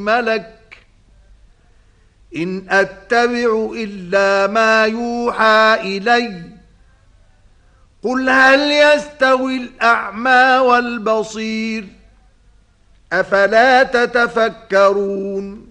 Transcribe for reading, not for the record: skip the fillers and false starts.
ملك إن أتبع إلا ما يوحى إلي قل هل يستوي الأعمى والبصير أفلا تتفكرون